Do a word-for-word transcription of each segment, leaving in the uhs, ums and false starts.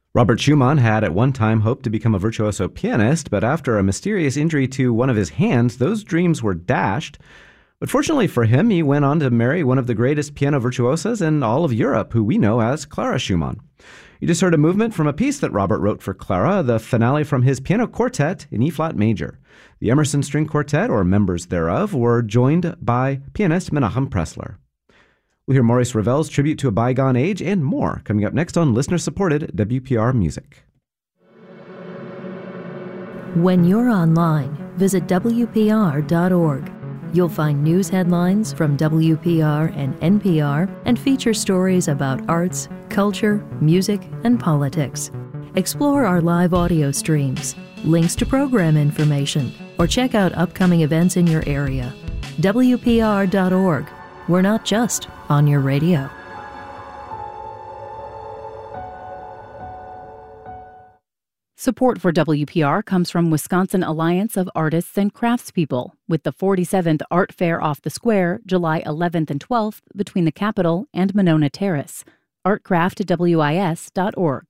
Robert Schumann had at one time hoped to become a virtuoso pianist, but after a mysterious injury to one of his hands, those dreams were dashed. But fortunately for him, he went on to marry one of the greatest piano virtuosas in all of Europe, who we know as Clara Schumann. You just heard a movement from a piece that Robert wrote for Clara, the finale from his piano quartet in E-flat major. The Emerson String Quartet, or members thereof, were joined by pianist Menachem Pressler. We'll hear Maurice Ravel's tribute to a bygone age and more coming up next on listener-supported W P R Music. When you're online, visit W P R dot org. You'll find news headlines from W P R and N P R and feature stories about arts, culture, music, and politics. Explore our live audio streams, links to program information, or check out upcoming events in your area. W P R dot org. We're not just on your radio. Support for W P R comes from Wisconsin Alliance of Artists and Craftspeople, with the forty-seventh Art Fair off the Square, July eleventh and twelfth, between the Capitol and Monona Terrace. art craft w i s dot org.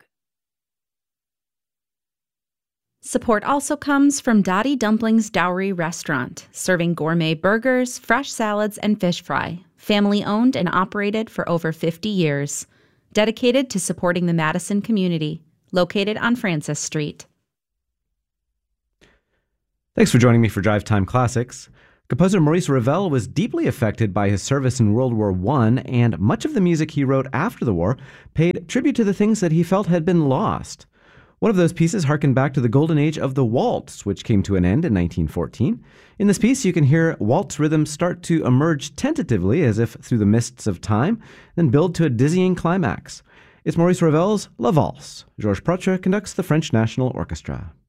Support also comes from Dottie Dumplings Dowry Restaurant, serving gourmet burgers, fresh salads, and fish fry. Family owned and operated for over fifty years. Dedicated to supporting the Madison community. Located on Francis Street. Thanks for joining me for Drive Time Classics. Composer Maurice Ravel was deeply affected by his service in World War One, and much of the music he wrote after the war paid tribute to the things that he felt had been lost. One of those pieces harkened back to the golden age of the waltz, which came to an end in nineteen fourteen. In this piece, you can hear waltz rhythms start to emerge tentatively, as if through the mists of time, then build to a dizzying climax. It's Maurice Ravel's La Valse. Georges Protre conducts the French National Orchestra.